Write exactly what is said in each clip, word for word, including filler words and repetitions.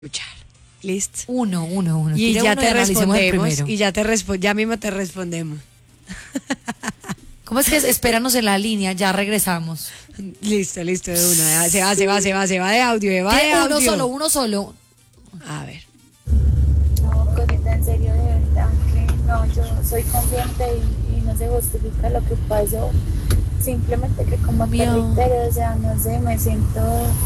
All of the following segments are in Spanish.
escuchar. Listo. Uno, uno, uno. Y Tire ya uno te analicemos el respondemos. primero. Y ya te respo- ya mismo te respondemos. ¿Cómo es que es? Espéranos en la línea, ya regresamos. Listo, listo, de una. Se va, se va, se va, se va de audio, se va de Tire uno audio. solo, uno solo. A ver. No, Corita, en serio, de verdad, que no, yo soy consciente y, y no se justifica lo que pasó. Simplemente que como te Mío. reitero, o sea, no sé, me siento...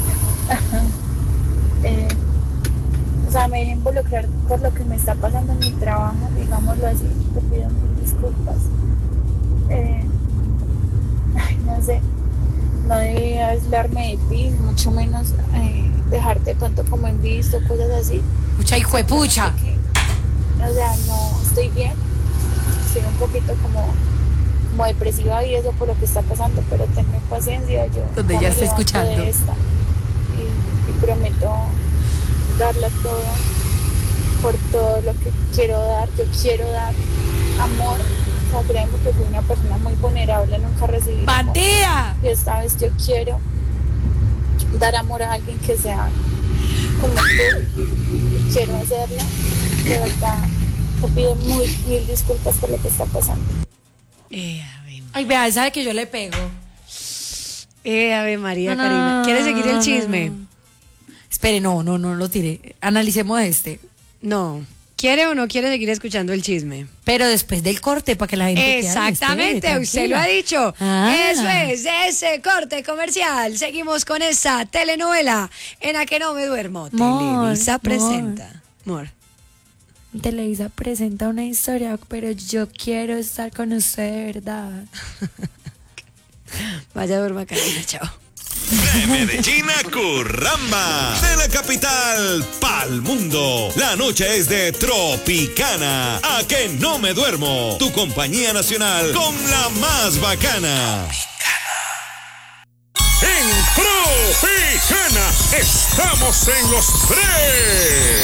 eh, o sea, me dejé involucrar por lo que me está pasando en mi trabajo, digámoslo así, te pido mil disculpas. Eh, ay, no sé, no debía aislarme de ti, mucho menos eh, dejarte tanto como en visto, cosas así. Pucha, hijo de pucha. Que, o sea, no estoy bien, estoy un poquito como, como depresiva y eso por lo que está pasando, pero tenme paciencia, yo Donde ya me está levanto escuchando. de esta y, y prometo darle todo por todo lo que quiero dar. Yo quiero dar amor, o sea, créeme que fui una persona muy vulnerable, nunca recibí amor. ¡Bandida! Y esta vez yo quiero dar amor a alguien que sea como tú. Quiero hacerlo. De verdad, te pido muy mil disculpas por lo que está pasando. Eh, ave, Ay, vea, sabe que yo le pego. eh, ave María No, Karina. ¿Quieres seguir el no, chisme? no. Espere, no, no, no lo tire. Analicemos este. No. ¿Quiere o no quiere seguir escuchando el chisme? Pero después del corte, para que la gente quede, Exactamente, espere, usted lo tranquila. ha dicho. Ah. Eso es, ese corte comercial. Seguimos con esa telenovela en la que no me duermo. Mor, Televisa mor. presenta. Mor. Televisa presenta una historia, pero yo quiero estar con usted de verdad. Vaya duerma, Karina, chao. De Medellín a Curramba, de la capital pa'l mundo. La noche es de Tropicana. A que no me duermo. Tu compañía nacional con la más bacana. En Tropicana estamos en los tres.